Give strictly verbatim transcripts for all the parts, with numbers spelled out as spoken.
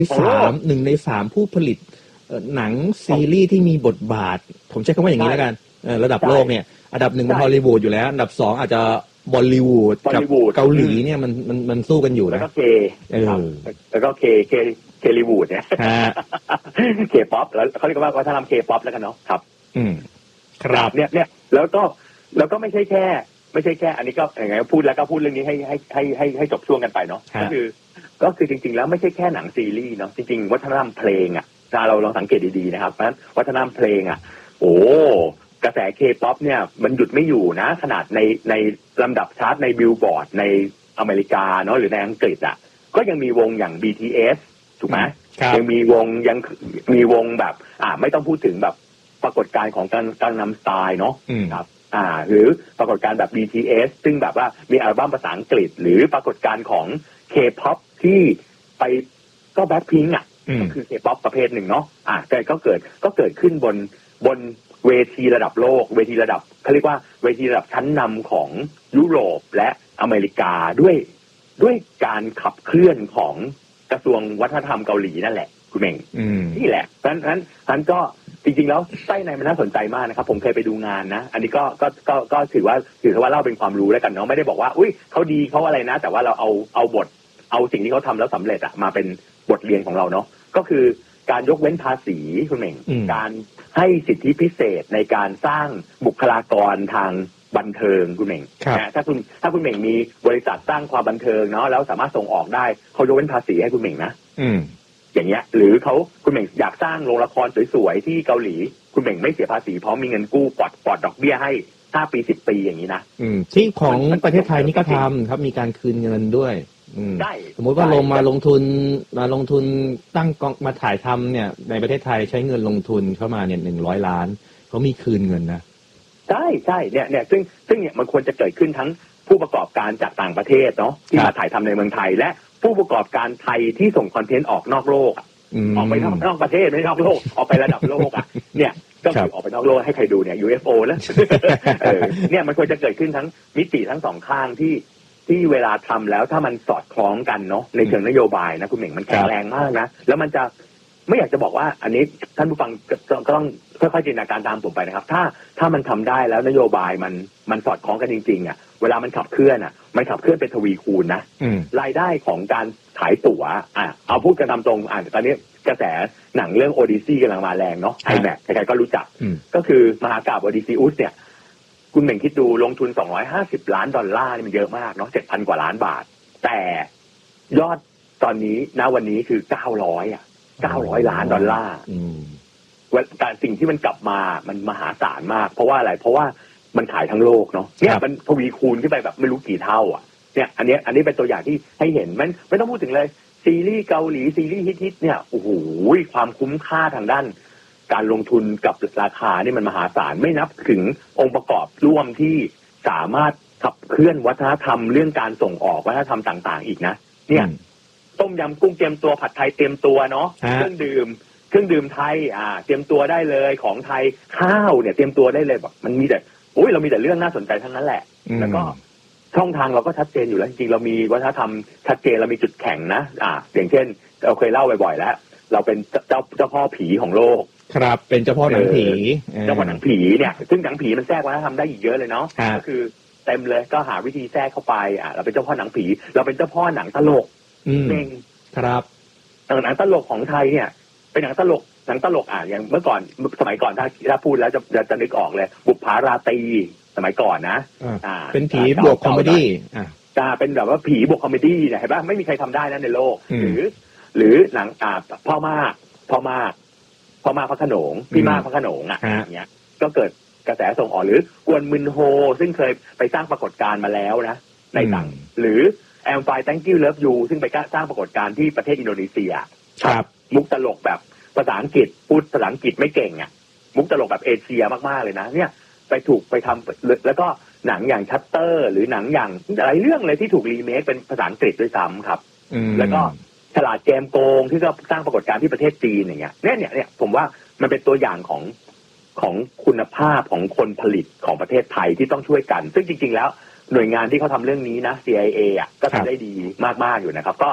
สามหนึ่งในสามผู้ผลิตหนังซีรีส์ที่มีบทบาทผมใช้คำว่าอย่างนี้แล้วกันระดับโลกเนี่ยอันดับหนึ่งเป็นฮอลลีวูดอยู่แล้วอันดับสองอาจจะบอลลีวูดกับเกาหลีเนี่ยมันมันมันสู้กันอยู่นะแล้วก็เคแล้วก็เคเคเคลีวูดเนี่ยเคป๊อปแล้วเขาเรียกว่าวัฒนธรรมเคป๊อปแล้วกันเนาะครับอืมครับเนี่ยเนี่ยแล้วก็แล้วก็ไม่ใช่แค่ไม่ใช่แค่อันนี้ก็อย่างไงพูดแล้วก็พูดเรื่องนี้ให้ให้ให้ให้ให้จบช่วงกันไปเนาะก็คือก็คือจริงๆแล้วไม่ใช่แค่หนังซีรีส์เนาะจริงๆวัฒนธรรมเพลงอ่ะถ้าเราลองสังเกตดีๆนะครับเพราะฉะนั้นวัฒนธรรมเพลงอ่ะโอ้กระแสเคป๊อปเนี่ยมันหยุดไม่อยู่นะขนาดในในลำดับชาร์ตในบิลบอร์ดในอเมริกาเนาะหรือในอังกฤษอ่ะก็ยังมีวงอย่าง บี ที เอส ถูกไหมยังมีวงยังมีวงแบบอ่าไม่ต้องพูดถึงแบบปรากฏการณ์ของการการนำสไตล์เนาะครับอ่าหรือปรากฏการณ์แบบ บี ที เอส ซึ่งแบบว่ามีอัลบั้มภาษาอังกฤษหรือปรากฏการณ์ของ K-pop ที่ไปก็แบ็คพิงค์อ่ะก็คือ K-pop ประเภทหนึ่งเนาะอ่าแต่ก็เกิดก็เกิดขึ้นบนบนเวทีระดับโลกเวทีระดับเขาเรียกว่าเวทีระดับชั้นนำของยุโรปและอเมริกาด้วยด้วยการขับเคลื่อนของกระทรวงวัฒนธรรมเกาหลีนั่นแหละคุณเองนี่แหละเพราะฉะนั้นเพราะฉะนั้นก็จริงๆแล้วไส้ในมันน่าสนใจมากนะครับผมเคยไปดูงานนะอันนี้ก็ก็ก็ก็ถือว่าถือว่าเล่าเป็นความรู้แล้วกันเนาะไม่ได้บอกว่าอุ้ยเขาดีเขาอะไรนะแต่ว่าเราเอาเอาบทเอาสิ่งที่เขาทำแล้วสำเร็จอะมาเป็นบทเรียนของเราเนาะก็คือการยกเว้นภาษีคุณเองการให้สิทธิพิเศษในการสร้างบุคลากรทางบันเทิงคุณเองนะถ้าคุณถ้าคุณเม่งมีบริษัทสร้างความบันเทิงเนาะแล้วสามารถส่งออกได้เขายกเว้นภาษีให้คุณเม่งนะอย่างเงี้ยหรือเขาคุณเม่งอยากสร้างโรงละครสวยๆที่เกาหลีคุณเม่งไม่เสียภาษีเพราะมีเงินกู้ปลอดปลอดดอกเบี้ยให้ห้าปีสิบปีอย่างนี้นะที่ของประเทศไทยนี่ก็ทำครับมีการคืนเงินด้วยได้สมมติว่าลงมาลงทุนมาลงทุนตั้งกองมาถ่ายทำเนี่ยในประเทศไทยใช้เงินลงทุนเข้ามาเนี่ยหนึ่งร้อยล้านเขามีคืนเงินนะใช่ใช่เนี่ยเนี่ยซึ่งซึ่งเนี่ยมันควรจะเกิดขึ้นทั้งผู้ประกอบการจากต่างประเทศเนาะที่มาถ่ายทำในเมืองไทยและผู้ประกอบการไทยที่ส่งคอนเทนต์ออกนอกโลกออกไปนอกนอกประเทศไม่นอกโลกออกไประดับโลกอ่ะเนี่ยก็คือออกไปนอกโลกให้ใครดูเนี่ย ยู เอฟ โอ แล้วเออเนี่ยมันควรจะเกิดขึ้นทั้งมิติทั้งสองข้างที่ที่เวลาทำแล้วถ้ามันสอดคล้องกันเนาะในเชิงนโยบายนะคุณเหม่งมันแข็งแรงมากนะแล้วมันจะไม่อยากจะบอกว่าอันนี้ท่านผู้ฟังก็ต้องค่อยๆจินตนาการตามผมไปนะครับถ้าถ้ามันทำได้แล้วนโยบายมันมันสอดคล้องกันจริงๆอ่ะเวลามันขับเคลื่อนอ่ะมันขับเคลื่อนเป็นทวีคูณนะรายได้ของการขายตั๋วอ่ะเอาพูดกันตามตรงอ่ะตอนนี้กระแสหนังเรื่องโอดิซีกำลังมาแรงเนาะไอแม็กใครๆก็รู้จักก็คือมหากาพย์โอดิซีอุสเนี่ยคุณเหม่งคิดดูลงทุนสองร้อยห้าสิบล้านดอลลาร์นี่มันเยอะมากเนาะ เจ็ดพัน กว่าล้านบาทแต่ยอดตอนนี้ณวันนี้คือเก้าร้อยอ่ะเก้าร้อยล้านดอลลาร์แต่สิ่งที่มันกลับมามันมหาศาลมากเพราะว่าอะไรเพราะว่ามันขายทั้งโลกเนาะเนี่ยมันทวีคูณขึ้นไปแบบไม่รู้กี่เท่าอ่ะเนี่ยอันนี้อันนี้เป็นตัวอย่างที่ให้เห็นมันไม่ต้องพูดถึงเลยซีรีส์เกาหลีซีรีส์ฮิตๆเนี่ยโอ้โหความคุ้มค่าทางด้านการลงทุนกับราคานี่มันมหาศาลไม่นับถึงองค์ประกอบร่วมที่สามารถขับเคลื่อนวัฒนธรรมเรื่องการส่งออกวัฒนธรรมต่างๆอีกนะเนี่ยต้มยำกุ้งเตรียมตัวผัดไทยเตรียมตัวเนาะเครื่องดื่มเครื่องดื่มไทยอ่าเตรียมตัวได้เลยของไทยข้าวเนี่ยเตรียมตัวได้เลยแบบมันมีแต่โอ้ยเรามีแต่เรื่องน่าสนใจทั้งนั้นแหละแล้วก็ช่องทางเราก็ชัดเจนอยู่แล้วจริงๆเรามีวัฒนธรรมชัดเจนเรามีจุดแข็งนะอ่าอย่างเช่นเราเคยเล่าบ่อยๆแล้วเราเป็นเจ้าเจ้าพ่อผีของโลกครับเป็นเจ้าพ่อหนังผีเจ้าพ่อหนังผีเนี่ยซึ่งหนังผีมันแทรกวัฒนธรรมได้อีกเยอะเลยเนาะก็คือเต็มเลยก็หาวิธีแทรกเข้าไปอ่าเราเป็นเจ้าพ่อหนังผีเราเป็นเจ้าพ่อหนังตลกเองครับหนังตลกของไทยเนี่ยเป็นหนังตลกหนังตลกอ่ะอย่างเมื่อก่อนสมัยก่อนถ้าถ้าพูดแล้วจะจะจะนึกออกเลยบุปผาราตรีสมัยก่อนนะอ่าเป็นผีบวกคอมเมดี้อ่าจะเป็นแบบว่าผีบวกคอมเมดี้เนี่ยเห็นป่ะไม่มีใครทำได้นะในโลกหรือหรือหนังอ่าพ่อมากพ่อมากพ่อมากพระโขนงพี่มากพระโขนงอ่ะอย่างเงี้ยก็เกิดกระแสส่งออกหรือกวนมึนโฮซึ่งเคยไปสร้างปรากฏการณ์มาแล้วนะในต่างหรือแอมไฟ Thank you Love you ซึ่งไปสร้างปรากฏการณ์ที่ประเทศอินโดนีเซียครับมุกตลกแบบภาษาอังกฤษพูดภาษาอังกฤษไม่เก่งอ่ะมุกตลกแบบเอเชียมากๆเลยนะเนี่ยไปถูกไปทำแล้วก็หนังอย่างชัตเตอร์หรือหนังอย่างหลายเรื่องเลยที่ถูกรีเมคเป็นภาษาอังกฤษด้วยซ้ำครับแล้วก็ฉลาดเกมโกงที่ก็สร้างปรากฏการณ์ที่ประเทศจีนอย่างเงี้ยเนี่ยเนี่ยเนี่ยผมว่ามันเป็นตัวอย่างของของคุณภาพของคนผลิตของประเทศไทยที่ต้องช่วยกันซึ่งจริงๆแล้วหน่วยงานที่เขาทำเรื่องนี้นะ ซี ไอ เอ อ่ะก็ทำได้ดีมากๆอยู่นะครับก็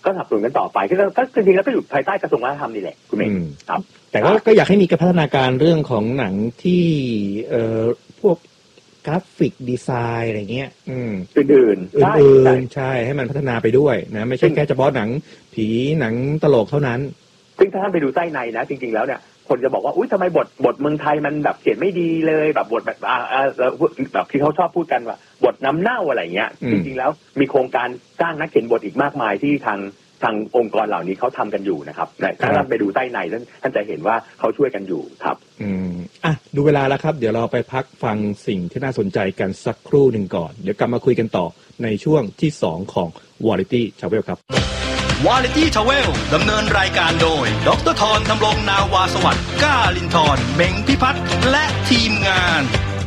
ก็สนับสนุนกันต่อไปก็ก็จริงๆแล้วก็อยู่ภายใต้กระทรวงวัฒนธรรมนี่แหละคุณเองครับแต่ก็ก็อยากให้มีการพัฒนาการเรื่องของหนังที่เอ่อพวกกราฟิกดีไซน์อะไรเงี้ยอืมอื่นๆอื่นๆใช่ให้มันพัฒนาไปด้วยนะไม่ใช่แค่เฉพาะหนังผีหนังตลกเท่านั้นซึ่งถ้าท่านไปดูใต้ในนะจริงๆแล้วเนี่ยคนจะบอกว่าอุ้ยทำไมบทบทเมืองไทยมันแบบเขียนไม่ดีเลยแบบบทแบบอ่าแบบที่เขาชอบพูดกันว่าบทน้ำเน่าอะไรเงี้ยจริงๆแล้วมีโครงการจ้างนักเขียนบทอีกมากมายที่ทางทางองค์กรเหล่านี้เขาทำกันอยู่นะครับถ้าท่านไปดูใต้ในท่านจะเห็นว่าเขาช่วยกันอยู่ครับอืมอ่ะดูเวลาแล้วครับเดี๋ยวเราไปพักฟังสิ่งที่น่าสนใจกันสักครู่หนึ่งก่อนเดี๋ยวกลับมาคุยกันต่อในช่วงที่สองของ Variety Travel ครับ Variety Travel ดำเนินรายการโดยดร.ธร ธำรงนาวาสวัสดิ์ก้าลินทร์เม้งพิพัฒน์และทีมงาน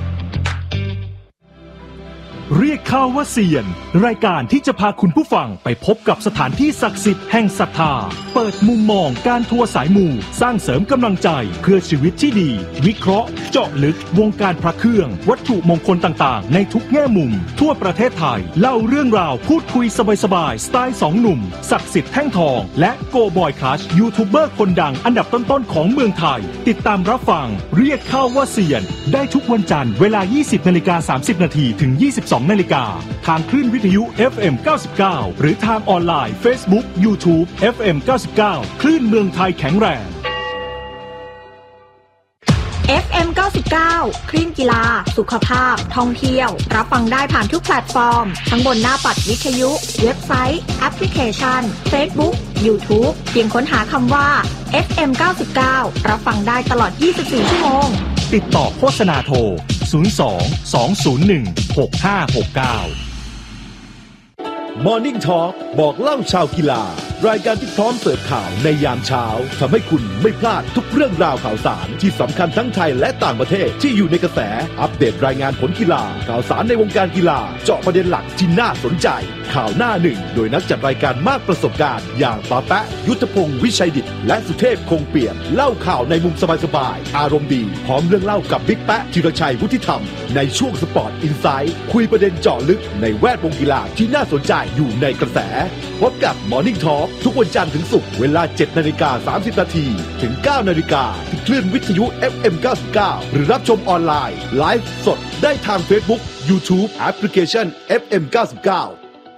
เรียกข้าว่าเซียนรายการที่จะพาคุณผู้ฟังไปพบกับสถานที่ศักดิ์สิทธิ์แห่งศรัทธาเปิดมุมมองการทัวร์สายมูสร้างเสริมกำลังใจเพื่อชีวิตที่ดีวิเคราะห์เจาะลึกวงการพระเครื่องวัตถุมงคลต่างๆในทุกแง่มุมทั่วประเทศไทยเล่าเรื่องราวพูดคุยสบายๆสไตล์สองหนุ่มศักดิ์สิทธิ์แท่งทองและโกบอยคลัชยูทูบเบอร์คนดังอันดับต้นๆของเมืองไทยติดตามรับฟังเรียกข้าว่าเซียนได้ทุกวันจันทร์เวลา ยี่สิบนาฬิกาสามสิบนาทีถึงยี่สิบสองนาฬิกาทางคลื่นวิทยุ เอฟ เอ็ม เก้าสิบเก้า หรือทางออนไลน์ Facebook YouTube เอฟ เอ็ม เก้าสิบเก้า คลื่นเมืองไทยแข็งแรงเอฟ เอ็ม เก้าสิบเก้า คลื่นกีฬาสุขภาพท่องเที่ยวรับฟังได้ผ่านทุกแพลตฟอร์มทั้งบนหน้าปัดวิทยุเว็บไซต์แอปพลิเคชัน Facebook YouTube เพียงค้นหาคำว่า เอฟ เอ็ม เก้าสิบเก้า รับฟังได้ตลอดยี่สิบสี่ชั่วโมงติดต่อโฆษณาโทรศูนย์ สอง สอง ศูนย์ หนึ่ง หก ห้า หก เก้า Morning Talk บอกเล่าชาวกีฬารายการที่พร้อมเสิร์ฟข่าวในยามเช้าทำให้คุณไม่พลาดทุกเรื่องราวข่าวสารที่สำคัญทั้งไทยและต่างประเทศที่อยู่ในกระแสอัปเดตรายงานผลกีฬาข่าวสารในวงการกีฬาเจาะประเด็นหลักที่น่าสนใจข่าวหน้าหนึ่งโดยนักจัดรายการมากประสบการณ์อย่างป้าแปะยุทธพงศ์วิชัยดิษฐ์และสุเทพคงเปี่ยมเล่าข่าวในมุมสบายๆอารมณ์ดีพร้อมเรื่องเล่ากับบิ๊กแปะธีรชัยวุฒิธรรมในช่วงสปอร์ตอินไซด์คุยประเด็นเจาะลึกในแวดวงกีฬาที่น่าสนใจอยู่ในกระแสพบกับ Morning Talk ทุกวันจันทร์ถึงศุกร์เวลา เจ็ดนาฬิกาสามสิบนาทีถึง เก้านาฬิกาที่คลื่นวิทยุ เอฟ เอ็ม เก้าสิบเก้า หรือรับชมออนไลน์ไลฟ์สดได้ทาง Facebook YouTube แอปพลิเคชัน เอฟ เอ็ม เก้าสิบเก้า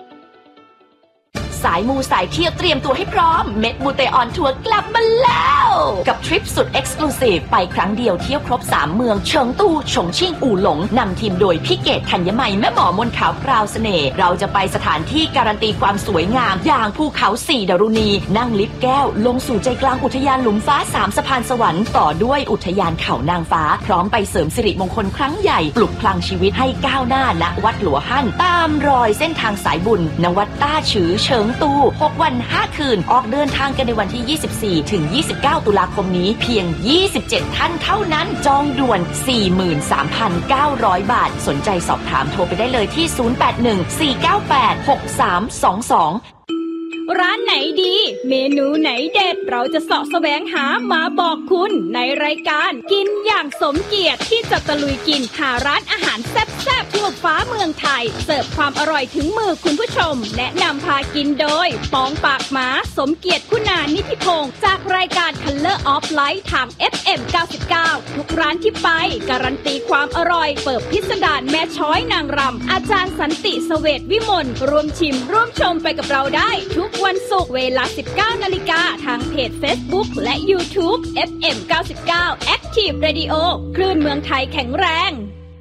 สายมูสายเที่ยวเตรียมตัวให้พร้อมเม็ดมูเตออนทัวร์กลับมาแล้วกับทริปสุดเอ็กซ์คลูซีฟไปครั้งเดียวเที่ยวครบสามเมืองเฉิงตูฉงชิ่งอู่หลงนำทีมโดยพี่เกศธัญมัยแม่หมอมนขาวพราวเสน่ห์เราจะไปสถานที่การันตีความสวยงามอย่างภูเขาสี่ดารุณีนั่งลิฟต์แก้วลงสู่ใจกลางอุทยานหลุมฟ้าสามสะพานสวรรค์ต่อด้วยอุทยานเขานางฟ้าพร้อมไปเสริมสิริมงคลครั้งใหญ่ปลุกพลังชีวิตให้ก้าวหน้าณวัดหลัวหั่นตามรอยเส้นทางสายบุญณวัดต้าฉือเฉิงตูหกวันห้าคืนออกเดินทางกันในวันที่ยี่สิบสี่ถึงยี่สิบเก้าตุลาคมนี้เพียงยี่สิบเจ็ดท่านเท่านั้นจองด่วน สี่หมื่นสามพันเก้าร้อย บาทสนใจสอบถามโทรไปได้เลยที่ศูนย์ แปด หนึ่ง สี่ เก้า แปด หก สาม สอง สองร้านไหนดีเมนูไหนเด็ดเราจะเสาะแสวงหามาบอกคุณในรายการกินอย่างสมเกียรติที่จะตะลุยกินหาร้านอาหารแซ่บๆทั่วฟ้าเมืองไทยเสิร์ฟความอร่อยถึงมือคุณผู้ชมแนะนำพากินโดยปองปากหมาสมเกียรติคุณานิธิพงศ์จากรายการ Color of Light ทาง เอฟ เอ็ม เก้าสิบเก้า ทุกร้านที่ไปการันตีความอร่อยเปิดพิสดารแม่ช้อยนางรำอาจารย์สันติเสวตวิมลร่วมชิมร่วมชมไปกับเราได้ทุกวันศุกร์เวลา สิบเก้านาฬิกาทางเพจ Facebook และ YouTube เอฟ เอ็ม เก้าสิบเก้า Active Radio คลื่นเมืองไทยแข็งแรง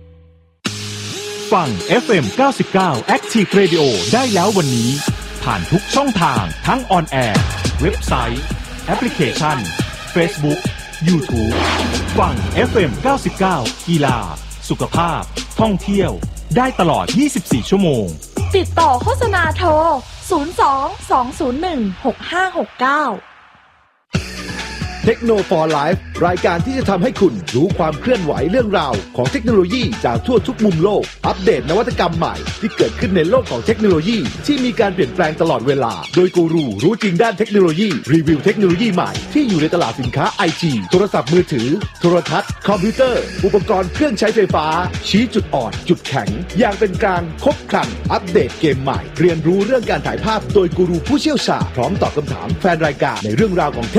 ฟัง เอฟ เอ็ม เก้าสิบเก้า Active Radio ได้แล้ววันนี้ผ่านทุกช่องทางทั้งออนแอร์เว็บไซต์แอปพลิเคชัน Facebook YouTube ฟัง เอฟ เอ็ม เก้าสิบเก้า กีฬาสุขภาพท่องเที่ยวได้ตลอดยี่สิบสี่ชั่วโมงติดต่อโฆษณาโทรศูนย์ สอง สอง ศูนย์ หนึ่ง หก ห้า หก เก้า Techno for Life รายการที่จะทำให้คุณรู้ความเคลื่อนไหวเรื่องราวของเทคโนโลยีจากทั่วทุกมุมโลกอัปเดตนวัตกรรมใหม่ที่เกิดขึ้นในโลกของเทคโนโลยีที่มีการเปลี่ยนแปลงตลอดเวลาโดยกูรูรู้จริงด้านเทคโนโลยีรีวิวเทคโนโลยีใหม่ที่อยู่ในตลาดสินค้า ไอ ที โทรศัพท์มือถือโทรทัศน์คอมพิวเตอร์อุปกรณ์เครื่องใช้ไฟฟ้าชี้จุดอ่อนจุดแข็งอย่างเป็นกลางครบครันอัปเดตเกมใหม่เรียนรู้เรื่องการถ่ายภาพโดยกูรูผู้เชี่ยวชาญพร้อมตอบคำถามแฟนรายการในเรื่องราวของเท